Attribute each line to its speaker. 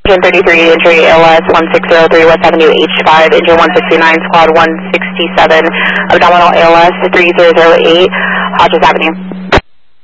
Speaker 1: Engine 33, entry ALS 1603, West Avenue H5, engine 169, squad 167, abdominal ALS 3008, Hodges Avenue.